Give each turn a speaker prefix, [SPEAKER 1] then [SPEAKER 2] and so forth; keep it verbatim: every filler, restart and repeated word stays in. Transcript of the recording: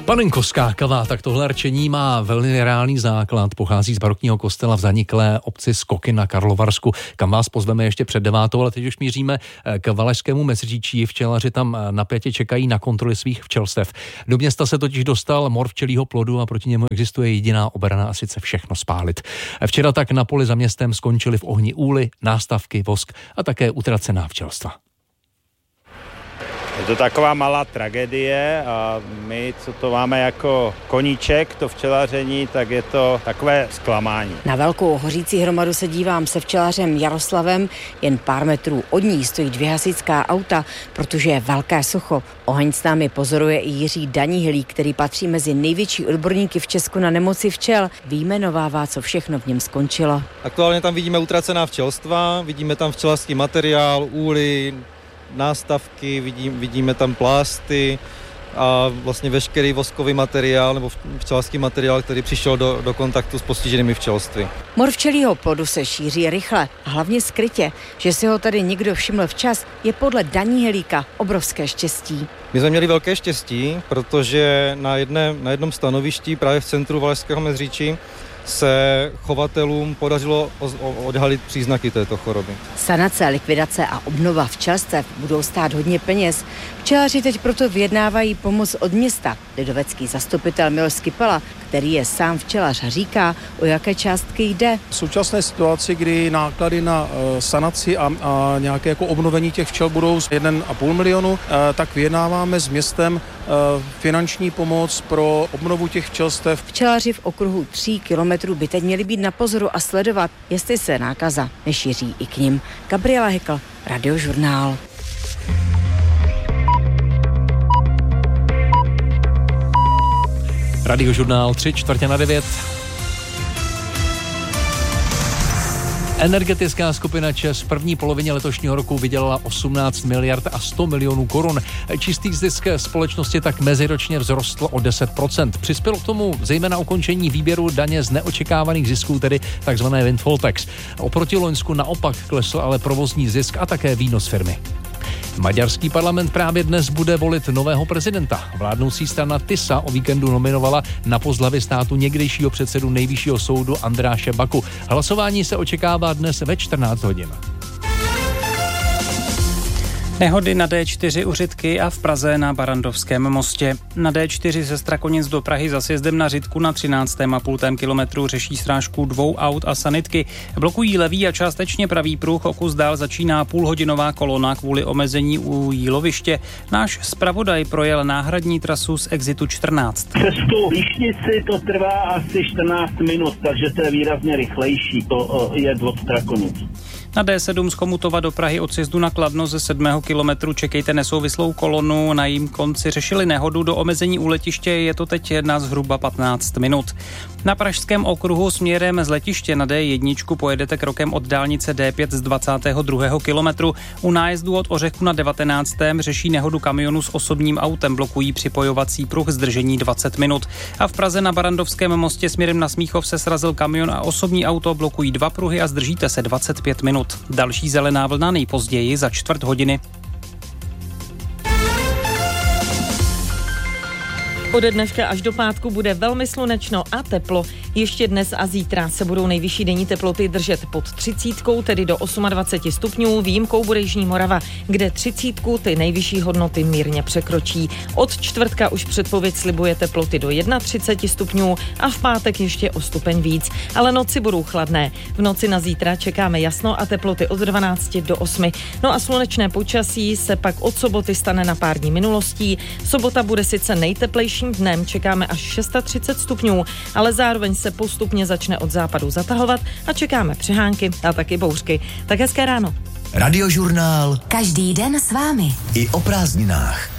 [SPEAKER 1] Panenko skákavá, tak tohle rčení má velmi reálný základ, pochází z barokního kostela v zaniklé obci Skoky na Karlovarsku, kam vás pozveme ještě před devátou, ale teď už míříme k Valašskému Meziříčí. Včelaři tam napjatě čekají na kontroly svých včelstev. Do města se totiž dostal mor včelího plodu a proti němu existuje jediná obrana, a sice všechno spálit. Včera tak na poli za městem skončili v ohni úly, nástavky, vosk a také utracená včelstva.
[SPEAKER 2] Je to taková malá tragédie a my, co to máme jako koníček, to včelaření, tak je to takové zklamání.
[SPEAKER 3] Na velkou hořící hromadu se dívám se včelařem Jaroslavem. Jen pár metrů od ní stojí dvě hasičská auta, protože je velké sucho. Oheň s námi pozoruje i Jiří Danihilík, který patří mezi největší odborníky v Česku na nemoci včel. Vyjmenovává, co všechno v něm skončilo.
[SPEAKER 4] Aktuálně tam vidíme utracená včelstva, vidíme tam včelařský materiál, úly, nástavky, vidím, vidíme tam plásty a vlastně veškerý voskový materiál nebo včelařský materiál, který přišel do, do kontaktu s postiženými včelstvy.
[SPEAKER 3] Mor včelího plodu se šíří rychle a hlavně skrytě. Že si ho tady někdo všiml včas, je podle Danihilíka obrovské štěstí.
[SPEAKER 4] My jsme měli velké štěstí, protože na, jedné, na jednom stanovišti právě v centru Valašského Meziříčí se chovatelům podařilo odhalit příznaky této choroby.
[SPEAKER 3] Sanace, likvidace a obnova včelstev budou stát hodně peněz. Včelaři teď proto vyjednávají pomoc od města. Lidovecký zastupitel Miloš Skypala, který je sám včelař, říká, o jaké částky jde.
[SPEAKER 5] V současné situaci, kdy náklady na uh, sanaci a, a nějaké jako obnovení těch včel budou jedna a půl milionu, uh, tak vyjednáváme s městem uh, finanční pomoc pro obnovu těch včelstev.
[SPEAKER 3] Včelaři v okruhu tří kilometrů by teď měli být na pozoru a sledovat, jestli se nákaza nešíří i k nim. Gabriela Hekl, Radiožurnál.
[SPEAKER 1] Radiožurnál tři čtvrtě na devět. Energetická skupina ČEZ v první polovině letošního roku vydělala osmnáct miliard a sto milionů korun. Čistý zisk společnosti tak meziročně vzrostl o deset procent. Přispělo k tomu zejména ukončení výběru daně z neočekávaných zisků, tedy takzvané windfall tax. Oproti loňsku naopak klesl ale provozní zisk a také výnos firmy. Maďarský parlament právě dnes bude volit nového prezidenta. Vládnoucí strana TISA o víkendu nominovala na post hlavy státu někdejšího předsedu nejvyššího soudu Andráše Baku. Hlasování se očekává dnes ve čtrnáct hodin.
[SPEAKER 6] Nehody na dé čtyři u Řitky a v Praze na Barrandovském mostě. Na dé čtyři ze Strakonic do Prahy za sjezdem na Řitku na třináctém a půl kilometru řeší srážku dvou aut a sanitky. Blokují levý a částečně pravý pruh, o kus dál začíná půlhodinová kolona kvůli omezení u jíloviště. Náš zpravodaj projel náhradní trasu z exitu čtrnáct.
[SPEAKER 7] Přes tu Líšnici to trvá asi čtrnáct minut, takže to je výrazně rychlejší, to je od Strakonic.
[SPEAKER 6] Na dé sedm z Chomutova do Prahy od sjezdu na Kladno ze sedmého kilometru čekejte nesouvislou kolonu. Na jím konci řešili nehodu, do omezení u letiště je to teď na zhruba patnáct minut. Na pražském okruhu směrem z letiště na dé jedna pojedete krokem od dálnice dé pět z dvacátého druhého kilometru. U nájezdu od Ořechu na devatenáctém řeší nehodu kamionu s osobním autem, blokují připojovací pruh, zdržení dvacet minut. A v Praze na Barrandovském mostě směrem na Smíchov se srazil kamion a osobní auto, blokují dva pruhy a zdržíte se dvacet pět minut. Další zelená vlna nejpozději za čtvrt hodiny.
[SPEAKER 8] Ode dneška až do pátku bude velmi slunečno a teplo. Ještě dnes a zítra se budou nejvyšší denní teploty držet pod třicítkou, tedy do dvacet osm stupňů. Výjimkou bude Jižní Morava, kde třicítku ty nejvyšší hodnoty mírně překročí. Od čtvrtka už předpověď slibuje teploty do třicet jedna stupňů a v pátek ještě o stupeň víc. Ale noci budou chladné. V noci na zítra čekáme jasno a teploty od dvanácti do osmi. No a slunečné počasí se pak od soboty stane na pár dní minulostí. Sobota bude sice nejteplejší dnem, čekáme až třicet šest stupňů, ale zároveň se postupně začne od západu zatahovat a čekáme přehánky a taky bouřky. Tak hezké ráno.
[SPEAKER 9] Radiožurnál.
[SPEAKER 3] Každý den s vámi.
[SPEAKER 9] I o prázdninách.